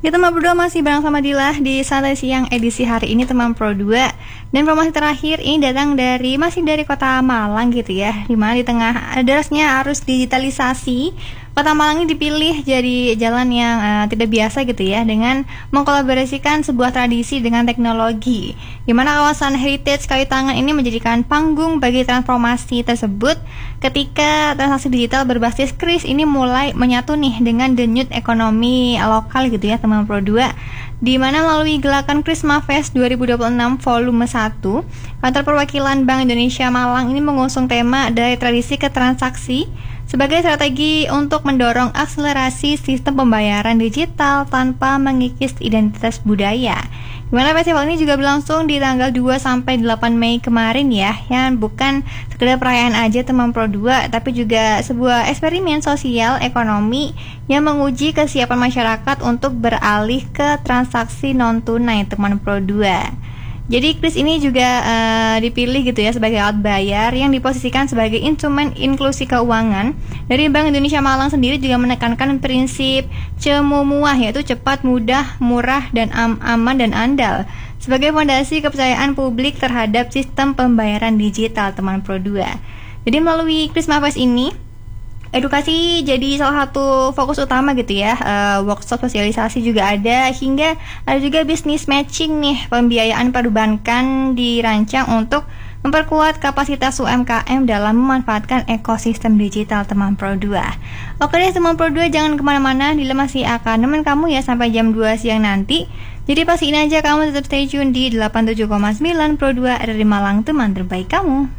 Kita berdua masih bareng sama Dila di Santai Siang edisi hari ini teman Pro 2. Dan informasi terakhir ini datang masih dari Kota Malang gitu ya, dimana di tengah derasnya arus digitalisasi, Kota Malang ini dipilih jadi jalan yang tidak biasa gitu ya, dengan mengkolaborasikan sebuah tradisi dengan teknologi, dimana kawasan heritage kayu tangan ini menjadikan panggung bagi transformasi tersebut ketika transaksi digital berbasis kris ini mulai menyatu nih dengan denyut ekonomi lokal gitu ya teman Pro 2. Di mana melalui gelakan Krisma Fest 2026 volume 1, kantor perwakilan Bank Indonesia Malang ini mengusung tema dari tradisi ke transaksi sebagai strategi untuk mendorong akselerasi sistem pembayaran digital tanpa mengikis identitas budaya. Di mana festival ini juga berlangsung di tanggal 2 sampai 8 Mei kemarin ya, yang bukan sekedar perayaan aja teman Pro 2, tapi juga sebuah eksperimen sosial ekonomi yang menguji kesiapan masyarakat untuk beralih ke transaksi non tunai teman Pro 2. Jadi kris ini juga dipilih gitu ya sebagai alat bayar yang diposisikan sebagai instrumen inklusi keuangan. Dari Bank Indonesia Malang sendiri juga menekankan prinsip CEMUMUAH, yaitu cepat, mudah, murah, dan aman dan andal sebagai fondasi kepercayaan publik terhadap sistem pembayaran digital teman Pro 2. Jadi melalui Krisma Fest ini, edukasi jadi salah satu fokus utama gitu ya. Workshop sosialisasi juga ada, hingga ada juga bisnis matching nih, pembiayaan perbankan dirancang untuk memperkuat kapasitas UMKM dalam memanfaatkan ekosistem digital teman Pro 2. Oke deh teman Pro 2, jangan kemana-mana, Dila masih akan nemenin kamu ya sampai jam 2 siang nanti. Jadi pastiin aja kamu tetap stay tune di 87,9 Pro 2 dari Malang, teman terbaik kamu.